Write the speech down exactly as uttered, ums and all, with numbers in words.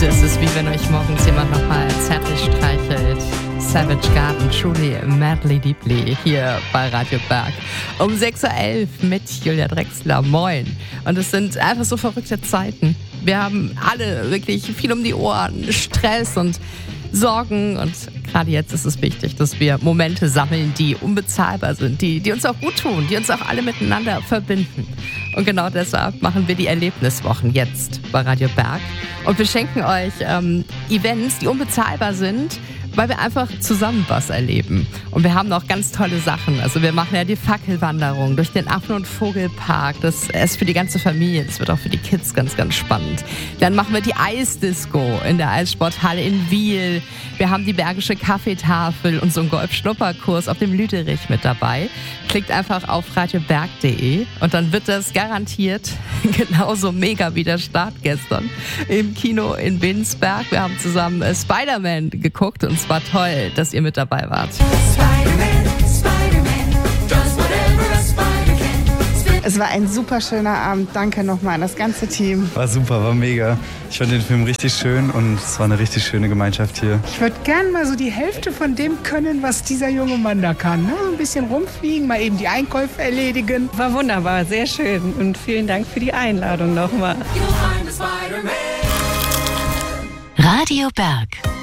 Das ist wie wenn euch morgens jemand nochmal zärtlich streichelt. Savage Garden, Truly, Madly Deeply hier bei Radio Berg. Um sechs Uhr elf mit Julia Drexler. Moin. Und es sind einfach so verrückte Zeiten. Wir haben alle wirklich viel um die Ohren, Stress und Sorgen. Und gerade jetzt ist es wichtig, dass wir Momente sammeln, die unbezahlbar sind, die, die uns auch gut tun, die uns auch alle miteinander verbinden. Und genau deshalb machen wir die Erlebniswochen jetzt bei Radio Berg. Und wir schenken euch ähm, Events, die unbezahlbar sind, weil wir einfach zusammen was erleben. Und wir haben noch ganz tolle Sachen. Also wir machen ja die Fackelwanderung durch den Affen- und Vogelpark. Das ist für die ganze Familie. Das wird auch für die Kids ganz, ganz spannend. Dann machen wir die Eisdisco in der Eissporthalle in Wiel. Wir haben die Bergische Kaffeetafel und so einen Golf-Schnupperkurs auf dem Lüderich mit dabei. Klickt einfach auf radioberg punkt de und dann wird das garantiert genauso mega wie der Start gestern im Kino in Winsberg. Wir haben zusammen äh, Spider-Man geguckt und es war toll, dass ihr mit dabei wart. Spider-Man, Spider-Man, does whatever a spider can. Es war ein super schöner Abend. Danke nochmal an das ganze Team. War super, war mega. Ich fand den Film richtig schön und es war eine richtig schöne Gemeinschaft hier. Ich würde gern mal so die Hälfte von dem können, was dieser junge Mann da kann. Ne? So ein bisschen rumfliegen, mal eben die Einkäufe erledigen. War wunderbar, sehr schön. Und vielen Dank für die Einladung nochmal. You'll find a Spider-Man. Radio Berg.